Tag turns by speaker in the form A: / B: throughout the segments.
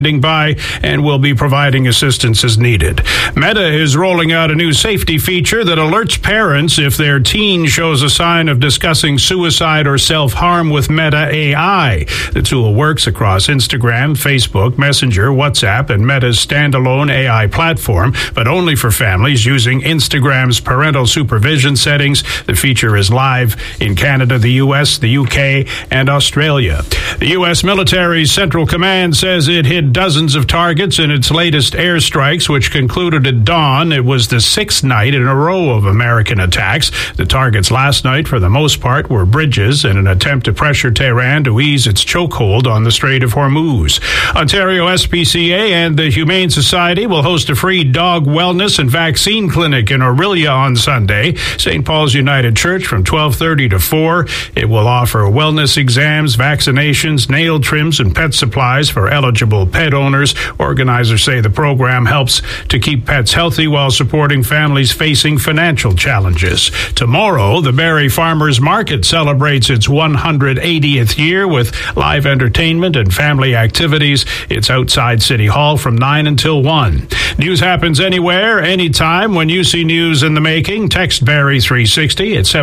A: by and will be providing assistance as needed. Meta is rolling out a new safety feature that alerts parents if their teen shows a sign of discussing suicide or self-harm with Meta AI. The tool works across Instagram, Facebook, Messenger, WhatsApp, and Meta's standalone AI platform, but only for families using Instagram's parental supervision settings. The feature is live in Canada, the U.S., the U.K., and Australia. The U.S. military's Central Command says it hit dozens of targets in its latest airstrikes, which concluded at dawn. It was the sixth night in a row of American attacks. The targets last night, for the most part, were bridges in an attempt to pressure Tehran to ease its chokehold on the Strait of Hormuz. Ontario SPCA and the Humane Society will host a free dog wellness and vaccine clinic in Orillia on Sunday. St. Paul's United Church from 12:30 to 4. It will offer wellness exams, vaccinations, nail trims, and pet supplies for eligible pet owners. Organizers say the program helps to keep pets healthy while supporting families facing financial challenges. Tomorrow, the Barrie Farmers Market celebrates its 180th year with live entertainment and family activities. It's outside City Hall from 9 until 1. News happens anywhere, anytime. When you see news in the making, text Barrie 360 at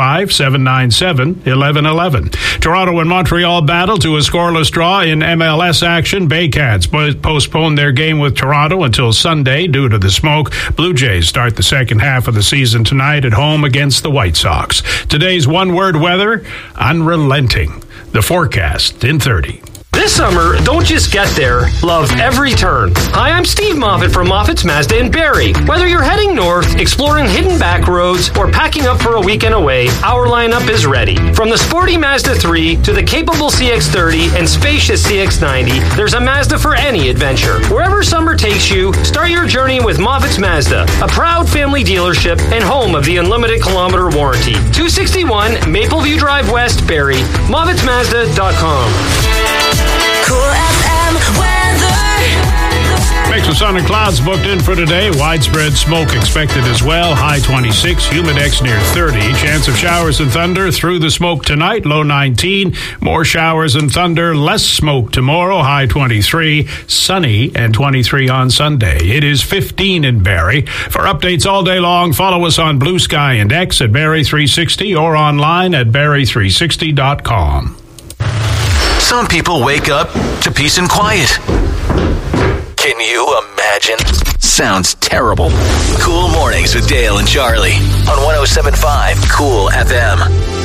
A: 705-797-1111. Toronto and Montreal battle to a scoreless draw in MLS action. Baycats postponed their game with Toronto until Sunday due to the smoke. Blue Jays start the second half of the season tonight at home against the White Sox. Today's one-word weather, unrelenting. The forecast in 30.
B: This summer, don't just get there, love every turn. Hi, I'm Steve Moffitt from Moffitt's Mazda in Barrie. Whether you're heading north, exploring hidden back roads, or packing up for a weekend away, our lineup is ready. From the sporty Mazda 3 to the capable CX-30 and spacious CX-90, there's a Mazda for any adventure. Wherever summer takes you, start your journey with Moffitt's Mazda, a proud family dealership and home of the unlimited kilometer warranty. 261 Mapleview Drive West, Barrie, Moffitt'sMazda.com.
C: Cool FM weather.
A: Mix of sun and clouds booked in for today. Widespread smoke expected as well. High 26, humidex near 30. Chance of showers and thunder through the smoke tonight. Low 19. More showers and thunder, less smoke tomorrow. High 23. Sunny and 23 on Sunday. It is 15 in Barrie. For updates all day long, follow us on Blue Sky and X at Barrie 360 or online at Barrie360.com.
D: Some people wake up to peace and quiet. Can you imagine? Sounds terrible. Cool Mornings with Dale and Charlie on 107.5 Cool FM.